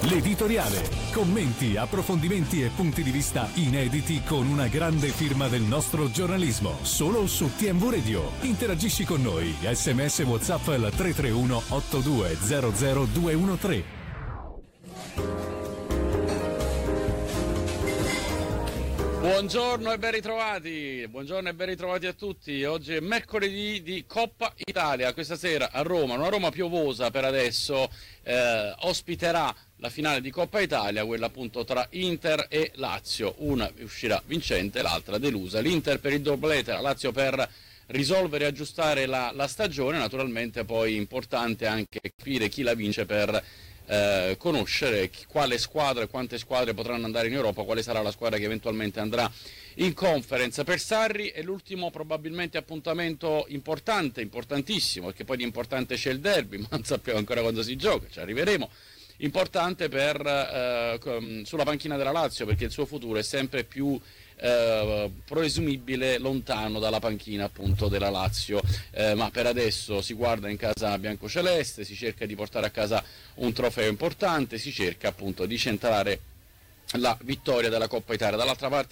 L'editoriale. Commenti, approfondimenti e punti di vista inediti con una grande firma del nostro giornalismo. Solo su TMV Radio. Interagisci con noi. SMS WhatsApp al 331 8200 213. Buongiorno e ben ritrovati a tutti. Oggi è mercoledì di Coppa Italia. Questa sera a Roma, una Roma piovosa per adesso, ospiterà la finale di Coppa Italia, quella appunto tra Inter e Lazio. Una uscirà vincente, l'altra delusa. L'Inter per il doblete, la Lazio per risolvere e aggiustare la stagione. Naturalmente poi importante anche capire chi la vince per conoscere quale squadra e quante squadre potranno andare in Europa, quale sarà la squadra che eventualmente andrà in Conference. Per Sarri è l'ultimo probabilmente appuntamento importantissimo, perché poi di importante c'è il derby, ma non sappiamo ancora quando si gioca, ci arriveremo. Importante sulla panchina della Lazio, perché il suo futuro è sempre più presumibile lontano dalla panchina appunto della Lazio, ma per adesso si guarda in casa biancoceleste, si cerca di portare a casa un trofeo importante, si cerca appunto di centrare la vittoria della Coppa Italia. Dall'altra parte